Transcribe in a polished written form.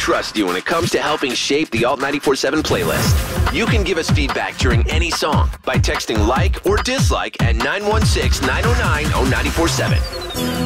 trust you when it comes to helping shape the Alt 94.7 playlist. You can give us feedback during any song by texting like or dislike at 916-909-0947.